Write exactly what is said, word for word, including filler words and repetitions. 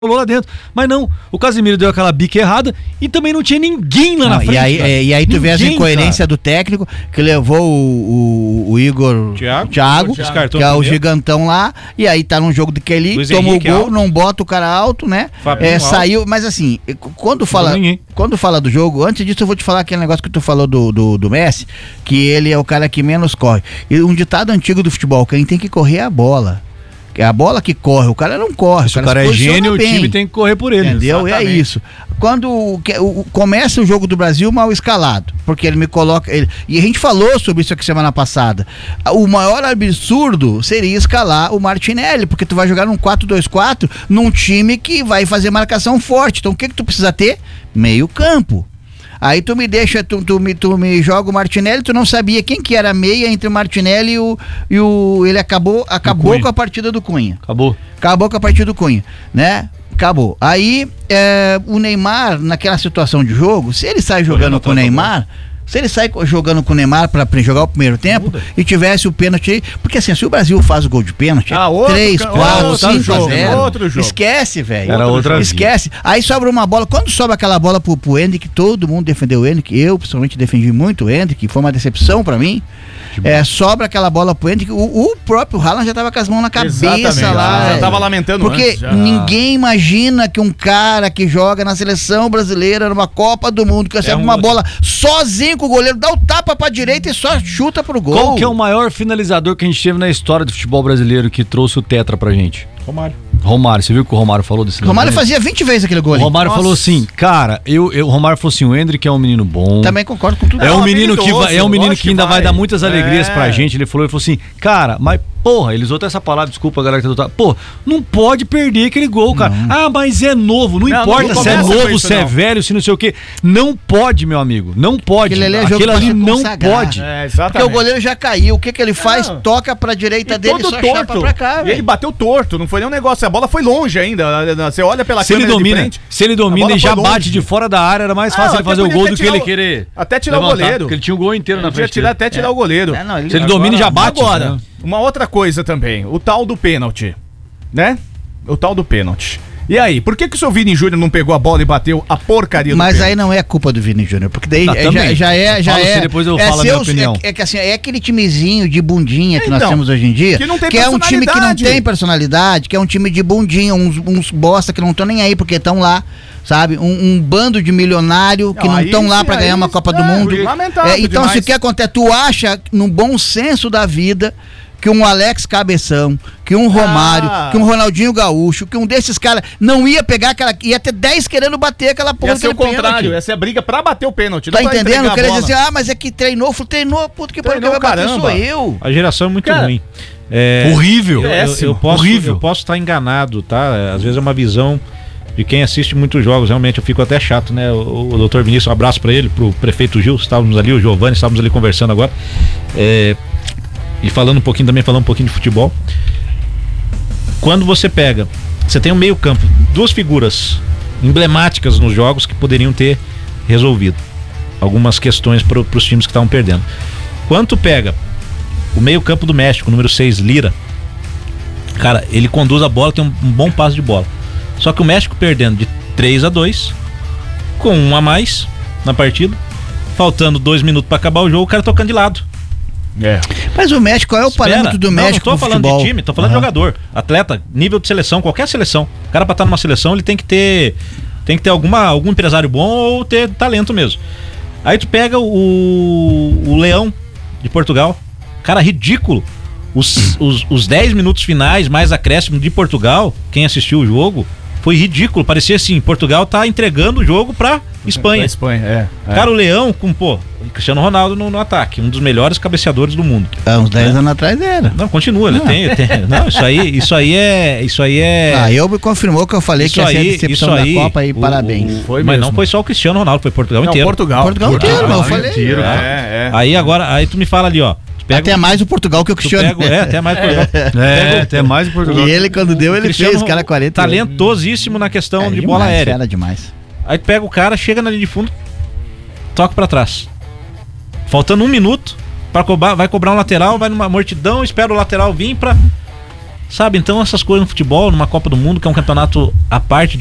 rolou lá dentro. Mas não, o Casemiro deu aquela bica errada e também não tinha ninguém lá não, na frente. E aí, é, e aí tu ninguém, vê as incoerências cara. do técnico que levou o, o, o Igor Thiago, Thiago que é primeiro. o gigantão lá, e aí tá num jogo de Kelly, Luiz toma Henrique o gol, alto. não bota o cara alto, né? É, saiu, mas assim, quando fala, quando fala do jogo, antes disso eu vou te falar aquele negócio que tu falou do, do, do Messi, que ele é o cara que menos corre. E um ditado antigo do futebol, quem tem que correr é a bola. É a bola que corre, o cara não corre. Se o cara, o cara é gênio, bem. o time tem que correr por ele. Entendeu? Exatamente. É isso. Quando o, o, começa o jogo do Brasil mal escalado, porque ele me coloca... Ele, e a gente falou sobre isso aqui semana passada. O maior absurdo seria escalar o Martinelli, porque tu vai jogar num quatro dois quatro num time que vai fazer marcação forte. Então o que que tu precisa ter? Meio campo. Aí tu me deixa, tu, tu, me, tu me joga o Martinelli, tu não sabia quem que era a meia entre o Martinelli e o... E o ele acabou, acabou com a partida do Cunha. Acabou. Acabou com a partida do Cunha, né? Acabou. Aí, é, o Neymar, naquela situação de jogo, se ele sai jogando com o Neymar... Se ele sai jogando com o Neymar pra jogar o primeiro tempo Muda. e tivesse o pênalti, porque assim, se o Brasil faz o gol de pênalti, ah, outro, três, quatro, cinco a zero, outro jogo. Esquece, velho. Era outra Esquece. Vida. Aí sobra uma bola, quando sobra aquela bola pro, pro Endrick, todo mundo defendeu o Endrick, eu pessoalmente defendi muito o Endrick, foi uma decepção pra mim. É, sobra aquela bola pro Endrick, o, o próprio Haaland já tava com as mãos na cabeça Exatamente. lá. Já, já tava lamentando Porque antes, já. ninguém imagina que um cara que joga na seleção brasileira, numa Copa do Mundo, que recebe é um... uma bola sozinho com o goleiro, dá o tapa pra direita e só chuta pro gol. Qual que é o maior finalizador que a gente teve na história do futebol brasileiro que trouxe o tetra pra gente? Romário. Romário, você viu que o Romário falou desse Romário fazia vinte vezes aquele gol ali. O Romário Nossa. falou assim, cara, eu, eu, o Romário falou assim, o Endrick é um menino bom. Também concordo com tudo. É um menino que, vai, é um menino que ainda vai. vai dar muitas alegrias é. pra gente. Ele falou, ele falou assim, cara, mas porra, ele usou até essa palavra, desculpa galera que tá do pô, não pode perder aquele gol, cara. Não. Ah, mas é novo, não, não importa não se é novo, isso, se não. é velho, se não sei o que. Não pode, meu amigo, não pode. Aquele ali, é Aquele ali não pode. É, porque o goleiro já caiu, o que que ele faz? Não. Toca pra direita e dele e só torto. chapa pra cá. E ele bateu torto, não foi nem um negócio, a bola foi longe ainda. Você olha pela se câmera ele domina, de frente, se ele domina e já longe. bate de fora da área, era mais fácil ah, ele fazer o gol do que ele querer até tirar levantar, o goleiro. Porque ele tinha o gol inteiro ele na frente. Tirar, até tirar é. o goleiro. É, não, ele se ele domina e já bate. Agora, né? uma outra coisa também, o tal do pênalti, né? O tal do pênalti. E aí, por que que o seu Vini Júnior não pegou a bola e bateu a porcaria do Mas pênalti? aí não é culpa do Vini Júnior, porque daí tá, é, já, já é... Já é depois eu é falo seus, a minha opinião. É, é que assim, é aquele timezinho de bundinha que então, nós temos hoje em dia, que, não tem que é um time que não tem personalidade, que é um time de bundinha, uns, uns bosta que não estão nem aí porque estão lá, sabe? Um, um bando de milionário que não estão lá pra ganhar uma Copa é, do Mundo. É, então, se o que acontece? Tu acha, no bom senso da vida, que um Alex Cabeção, que um Romário, ah. que um Ronaldinho Gaúcho, que um desses caras não ia pegar aquela... Ia ter dez querendo bater aquela porra. Ia ser o contrário, ia ser a briga pra bater o pênalti. Tá entendendo? Queria dizer assim, ah, mas é que treinou, treinou, puto que pariu, que vai bater sou eu. A geração é muito cara, ruim. É, horrível. Eu, eu, eu posso, horrível. Eu posso estar enganado, tá? Às vezes é uma visão de quem assiste muitos jogos, realmente eu fico até chato, né? O, o doutor Vinícius, um abraço pra ele, pro prefeito Gil, estávamos ali, o Giovanni, estávamos ali conversando agora. É... E falando um pouquinho também, falando um pouquinho de futebol. Quando você pega, você tem um meio campo, duas figuras emblemáticas nos jogos que poderiam ter resolvido algumas questões para os times que estavam perdendo. Quando tu pega o meio campo do México, número seis, Lira, cara, ele conduz a bola, tem um, um bom passe de bola. Só que o México perdendo de três a dois, com um a mais na partida, faltando dois minutos para acabar o jogo, o cara tocando de lado. É. Mas o México, qual é o Espera. parâmetro do não, México? Não, tô falando futebol. de time, tô falando uhum. de jogador, atleta, nível de seleção, qualquer seleção. O cara pra estar numa seleção, ele tem que ter tem que ter alguma, algum empresário bom ou ter talento mesmo. Aí tu pega o, o Leão de Portugal, cara, ridículo. Os, os, os dez minutos finais, mais acréscimo de Portugal, quem assistiu o jogo, foi ridículo. Parecia assim, Portugal tá entregando o jogo pra Espanha. Pra Espanha, é, é. Cara, o Leão com, pô, Cristiano Ronaldo no, no ataque, um dos melhores cabeceadores do mundo. Há uns dez anos atrás era. Não, continua, ele ah. tem, tem. Não, isso aí, isso aí é. Isso aí é. Ah, eu me confirmou que eu falei isso que ia ser a decepção aí, da Copa e o, parabéns. O, foi mas mesmo. Não foi só o Cristiano Ronaldo, foi Portugal não, inteiro. Portugal. Portugal, Portugal inteiro, mas eu falei. Inteiro, é, é. Aí agora, aí tu me fala ali, ó. Até mais o Portugal que o Cristiano. Pega, é, até mais o Portugal. É, é até mais o Portugal. E ele, quando deu, ele fez, cara, quarenta. Talentosíssimo na questão é, de demais, bola aérea. Era demais. Aí tu pega o cara, chega na linha de fundo, toca pra trás. Faltando um minuto, pra cobrar, vai cobrar um lateral, vai numa mortidão, espera o lateral vir pra... Sabe? Então essas coisas no futebol, numa Copa do Mundo, que é um campeonato à parte